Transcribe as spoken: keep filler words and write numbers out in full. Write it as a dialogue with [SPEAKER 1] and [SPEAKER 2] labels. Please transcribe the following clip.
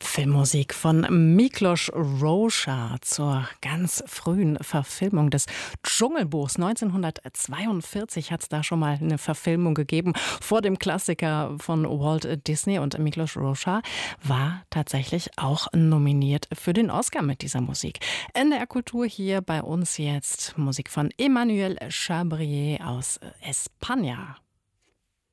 [SPEAKER 1] Filmmusik von Miklos Rozsa zur ganz frühen Verfilmung des Dschungelbuchs. neunzehnhundertzweiundvierzig hat es da schon mal eine Verfilmung gegeben vor dem Klassiker von Walt Disney. Und Miklos Rozsa war tatsächlich auch nominiert für den Oscar mit dieser Musik. N D R Kultur hier bei uns jetzt Musik von Emmanuel Chabrier aus España.